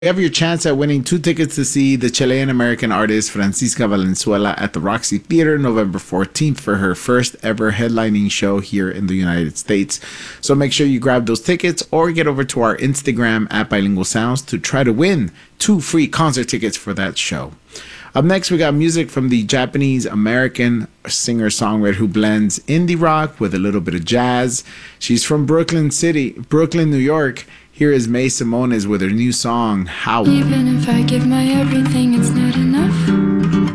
You have your chance at winning 2 tickets to see the Chilean-American artist Francisca Valenzuela at the Roxy Theater November 14th for her first ever headlining show here in the United States. So make sure you grab those tickets or get over to our Instagram at Bilingual Sounds to try to win 2 free concert tickets for that show. Up next, we got music from the Japanese-American singer-songwriter who blends indie rock with a little bit of jazz. She's from Brooklyn, New York. Here is May Simones with her new song, How. Even if I give my everything, it's not enough.